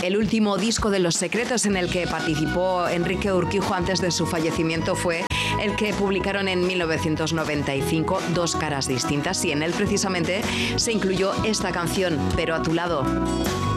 El último disco de Los Secretos en el que participó Enrique Urquijo antes de su fallecimiento fue el que publicaron en 1995, Dos caras distintas, y en él precisamente se incluyó esta canción, Pero a tu lado.